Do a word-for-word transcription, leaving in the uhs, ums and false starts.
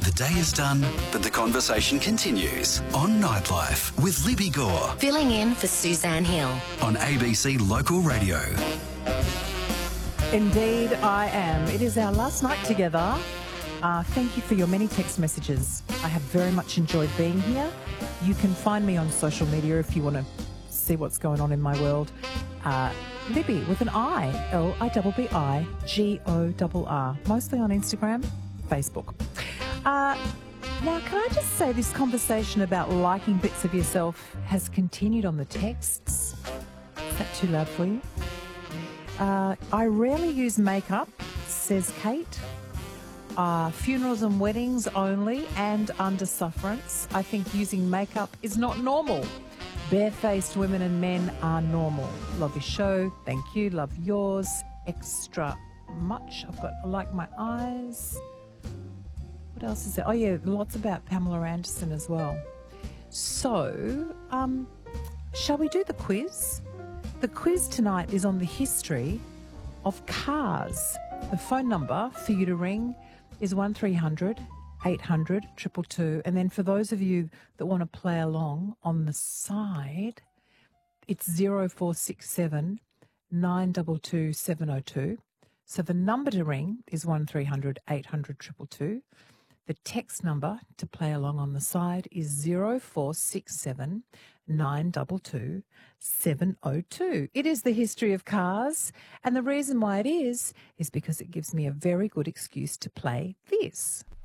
The day is done, but the conversation continues on Nightlife with Libby Gore Filling in for Suzanne Hill. on A B C Local Radio. Indeed, I am. It is our last night together. Uh, thank you for your many text messages. I have very much enjoyed being here. You can find me on social media if you want to see what's going on in my world. Uh, Libby with an I, L I B B I G O R R, mostly on Instagram, Facebook. Uh, now, can I just say this conversation about liking bits of yourself has continued on the texts? Is that too loud for you? Uh, I rarely use makeup, says Kate. Uh, funerals and weddings only and under sufferance. I think using makeup is not normal. Barefaced women and men are normal. Love your show. Thank you. Love yours. Extra much. I've got, I like my eyes. What else is there? Oh, yeah, lots about Pamela Anderson as well. So, um, shall we do the quiz? The quiz tonight is on the history of cars. The phone number for you to ring is one three hundred eight hundred two two two. And then for those of you that want to play along on the side, it's zero four six seven nine two two seven zero two. So the number to ring is one three hundred eight hundred two two two. The text number to play along on the side is zero four six seven nine two two seven zero two. It is the history of cars, and the reason why it is is because it gives me a very good excuse to play this.